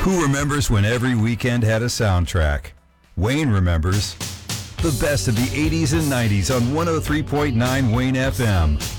Who remembers when every weekend had a soundtrack? Wayne remembers the best of the 80s and 90s on 103.9 Wayne FM.